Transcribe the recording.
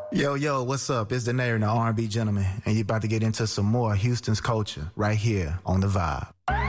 Yo, what's up? It's the Nair and the R&B Gentleman, and you're about to get into some more Houston's culture right here on The Vibe.